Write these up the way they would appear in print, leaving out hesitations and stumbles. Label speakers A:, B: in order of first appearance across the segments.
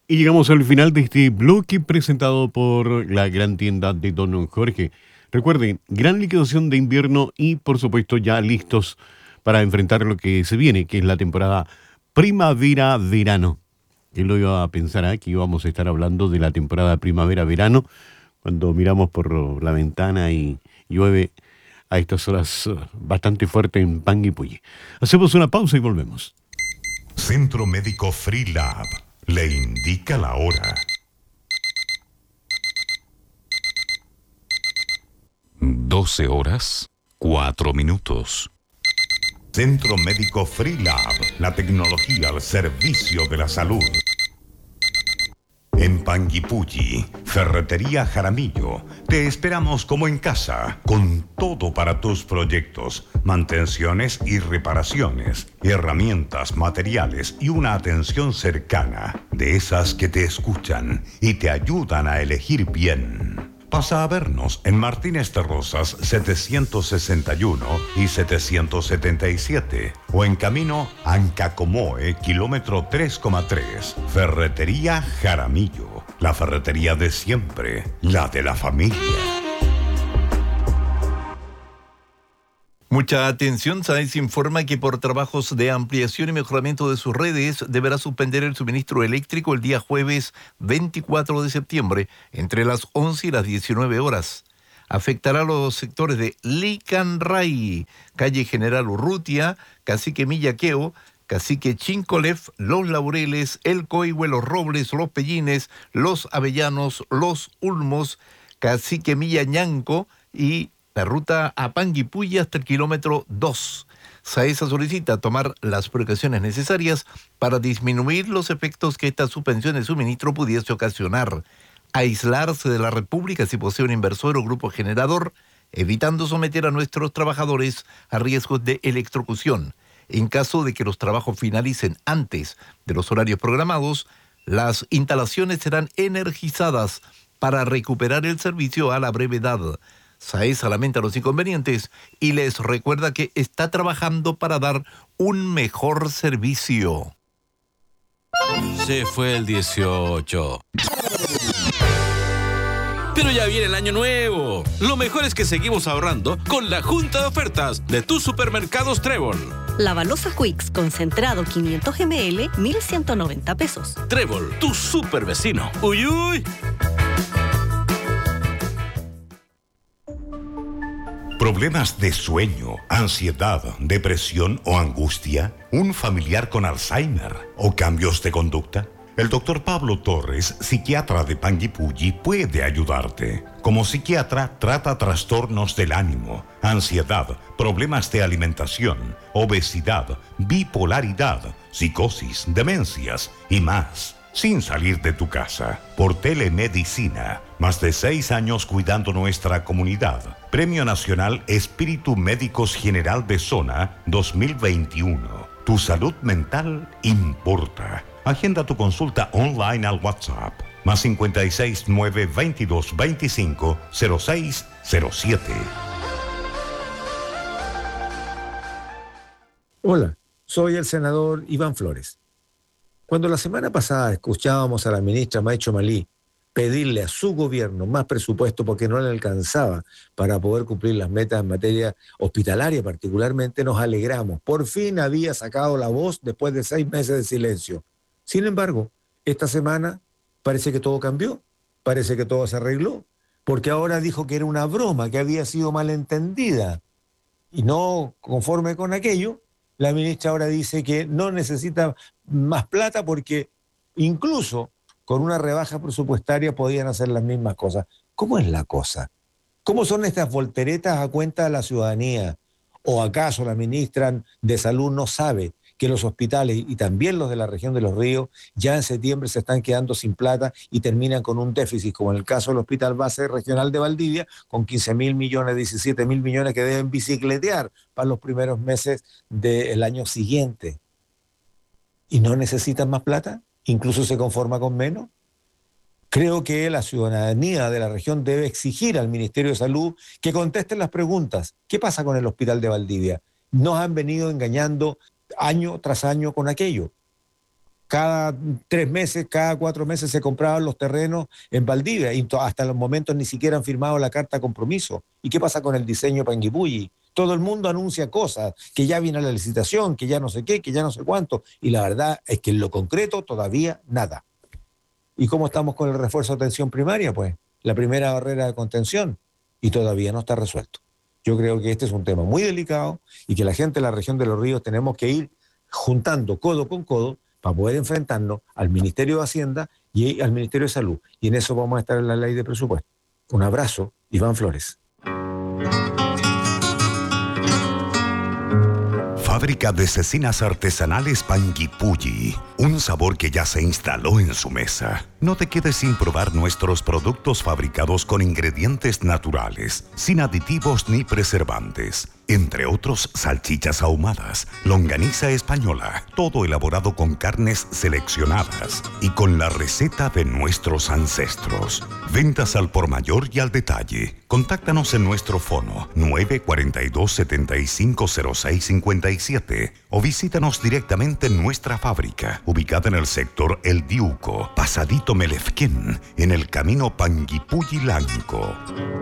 A: Y llegamos al final de este bloque presentado por la gran tienda de Don Jorge. Recuerden, gran liquidación de invierno y por supuesto ya listos para enfrentar lo que se viene, que es la temporada primavera-verano. ¿Quién lo iba a pensar aquí? Íbamos a estar hablando de la temporada primavera-verano cuando miramos por la ventana y llueve a estas horas bastante fuerte en Panguipulli. Hacemos una pausa y volvemos.
B: Centro Médico Freelab le indica la hora. 12:04. Centro Médico Freelab, la tecnología al servicio de la salud. En Panguipulli, Ferretería Jaramillo, te esperamos como en casa, con todo para tus proyectos, mantenciones y reparaciones, herramientas, materiales y una atención cercana, de esas que te escuchan y te ayudan a elegir bien. Pasa a vernos en Martínez de Rosas 761 y 777 o en camino Ancacomoe, kilómetro 3,3. Ferretería Jaramillo, la ferretería de siempre, la de la familia.
C: Mucha atención, SAES informa que por trabajos de ampliación y mejoramiento de sus redes deberá suspender el suministro eléctrico el día jueves 24 de septiembre entre las 11 y las 19 horas. Afectará a los sectores de Licanray, calle General Urrutia, Cacique Millaqueo, Cacique Chincolef, Los Laureles, El Coihue, Los Robles, Los Pellines, Los Avellanos, Los Ulmos, Cacique Millañanco y la ruta a Panguipulli hasta el kilómetro 2. SAESA solicita tomar las precauciones necesarias para disminuir los efectos que esta suspensión de suministro pudiese ocasionar. Aislarse de la República si posee un inversor o grupo generador, evitando someter a nuestros trabajadores a riesgos de electrocución. En caso de que los trabajos finalicen antes de los horarios programados, las instalaciones serán energizadas para recuperar el servicio a la brevedad. SAESA lamenta los inconvenientes y les recuerda que está trabajando para dar un mejor servicio.
D: Se fue el 18. Pero ya viene el año nuevo. Lo mejor es que seguimos ahorrando con la junta de ofertas de tus supermercados Trébol.
E: La balosa Quicks concentrado 500 ml, 1,190 pesos.
D: Trébol, tu super vecino. ¡Uy, uy!
B: ¿Problemas de sueño, ansiedad, depresión o angustia? ¿Un familiar con Alzheimer o cambios de conducta? El doctor Pablo Torres, psiquiatra de Panguipulli, puede ayudarte. Como psiquiatra, trata trastornos del ánimo, ansiedad, problemas de alimentación, obesidad, bipolaridad, psicosis, demencias y más. Sin salir de tu casa, por telemedicina, más de 6 años cuidando nuestra comunidad. Premio Nacional Espíritu Médicos General de Zona 2021. Tu salud mental importa. Agenda tu consulta online al WhatsApp, más 56 922 25 0607.
F: Hola, soy el senador Iván Flores. Cuando la semana pasada escuchábamos a la ministra Maicho Malí pedirle a su gobierno más presupuesto porque no le alcanzaba para poder cumplir las metas en materia hospitalaria particularmente, nos alegramos. Por fin había sacado la voz después de 6 meses de silencio. Sin embargo, esta semana parece que todo cambió, parece que todo se arregló, porque ahora dijo que era una broma, que había sido malentendida. Y no conforme con aquello, la ministra ahora dice que no necesita más plata porque incluso con una rebaja presupuestaria podían hacer las mismas cosas. ¿Cómo es la cosa? ¿Cómo son estas volteretas a cuenta de la ciudadanía? ¿O acaso la ministra de Salud no sabe que los hospitales y también los de la región de Los Ríos ya en septiembre se están quedando sin plata y terminan con un déficit, como en el caso del Hospital Base Regional de Valdivia, con 15.000 millones, 17.000 millones que deben bicicletear para los primeros meses del año siguiente? ¿Y no necesitan más plata? ¿Incluso se conforma con menos? Creo que la ciudadanía de la región debe exigir al Ministerio de Salud que contesten las preguntas. ¿Qué pasa con el Hospital de Valdivia? Nos han venido engañando año tras año con aquello. Cada 3 meses, cada 4 meses se compraban los terrenos en Valdivia y hasta los momentos ni siquiera han firmado la carta de compromiso. ¿Y qué pasa con el diseño Panguipulli? Todo el mundo anuncia cosas, que ya viene la licitación, que ya no sé qué, que ya no sé cuánto, y la verdad es que en lo concreto todavía nada. ¿Y cómo estamos con el refuerzo de atención primaria? Pues la primera barrera de contención, y todavía no está resuelto. Yo creo que este es un tema muy delicado y que la gente de la región de Los Ríos tenemos que ir juntando codo con codo para poder enfrentarnos al Ministerio de Hacienda y al Ministerio de Salud. Y en eso vamos a estar en la ley de presupuesto. Un abrazo, Iván Flores.
B: Fábrica de cecinas artesanales Panguipulli. Un sabor que ya se instaló en su mesa. No te quedes sin probar nuestros productos fabricados con ingredientes naturales, sin aditivos ni preservantes. Entre otros, salchichas ahumadas, longaniza española, todo elaborado con carnes seleccionadas y con la receta de nuestros ancestros. Ventas al por mayor y al detalle. Contáctanos en nuestro fono 942-750657 o visítanos directamente en nuestra fábrica, ubicada en el sector El Diuco, Pasadito Melefquén, en el camino Panguipulli-Lanco.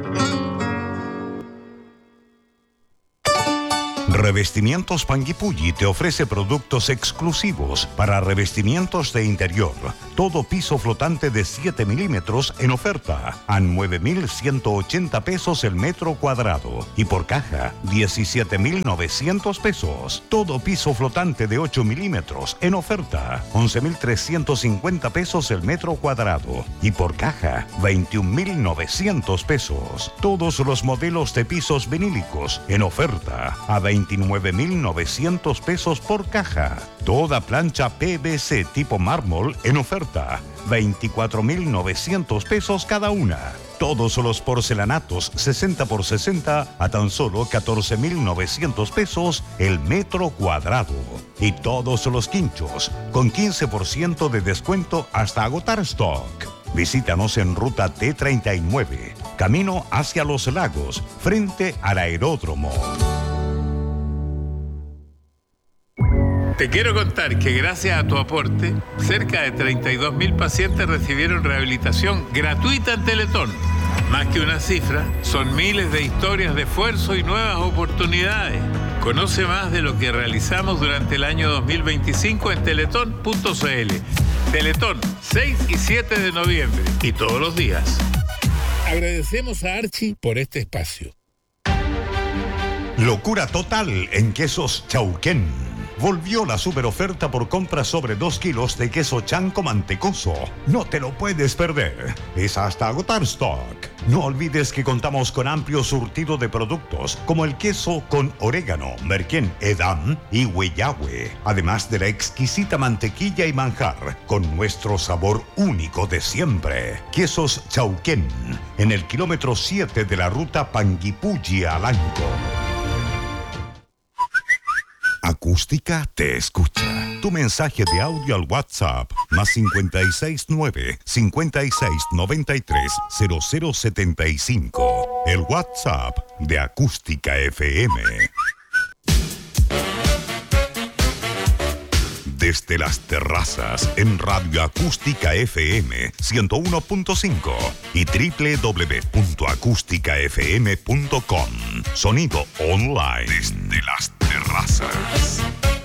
B: Revestimientos Panguipulli te ofrece productos exclusivos para revestimientos de interior. Todo piso flotante de 7 milímetros en oferta a 9,180 pesos el metro cuadrado. Y por caja, 17,900 pesos. Todo piso flotante de 8 milímetros en oferta, 11,350 pesos el metro cuadrado. Y por caja, 21,900 pesos. Todos los modelos de pisos vinílicos en oferta a 29,900 pesos por caja. Toda plancha PVC tipo mármol en oferta, 24,900 pesos cada una. Todos los porcelanatos 60 por 60 a tan solo 14,900 pesos el metro cuadrado. Y todos los quinchos con 15% de descuento hasta agotar stock. Visítanos en ruta T39, camino hacia Los Lagos, frente al aeródromo.
G: Te quiero contar que gracias a tu aporte, cerca de 32,000 pacientes recibieron rehabilitación gratuita en Teletón. Más que una cifra, son miles de historias de esfuerzo y nuevas oportunidades. Conoce más de lo que realizamos durante el año 2025 en teletón.cl. Teletón, 6 y 7 de noviembre y todos los días. Agradecemos a Archie por este espacio.
B: Locura total en Quesos Chauquén. Volvió la super oferta por compra sobre 2 kilos de queso chanco mantecoso. No te lo puedes perder. Es hasta agotar stock. No olvides que contamos con amplio surtido de productos como el queso con orégano, merquén, edam y hueyahue. Además de la exquisita mantequilla y manjar con nuestro sabor único de siempre. Quesos Chauquén, en el kilómetro 7 de la ruta Panguipulli a Lanco. Acústica te escucha. Tu mensaje de audio al WhatsApp más 569-5693-0075. El WhatsApp de Acústica FM. Desde las terrazas en Radio Acústica FM 101.5 y www.acusticafm.com. Sonido online desde las terrazas.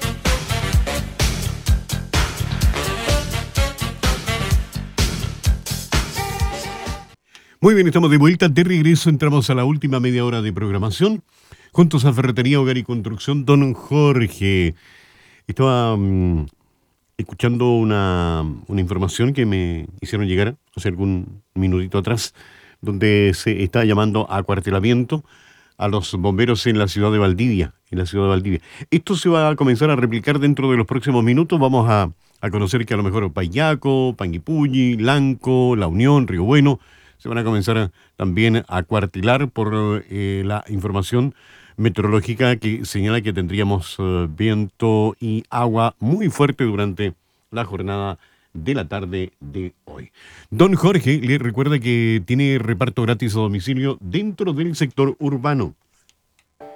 A: Muy bien, estamos de vuelta, de regreso, entramos a la última media hora de programación, juntos a Ferretería, Hogar y Construcción, don Jorge. Estaba escuchando una información que me hicieron llegar hace algún minutito atrás, donde se está llamando a acuartelamiento a los bomberos en la ciudad de Valdivia. Esto se va a comenzar a replicar dentro de los próximos minutos. Vamos a conocer que a lo mejor Payaco, Panguipulli, Lanco, La Unión, Río Bueno, se van a comenzar también a acuartelar por la información meteorológica que señala que tendríamos viento y agua muy fuerte durante la jornada de la tarde de hoy. Don Jorge le recuerda que tiene reparto gratis a domicilio dentro del sector urbano.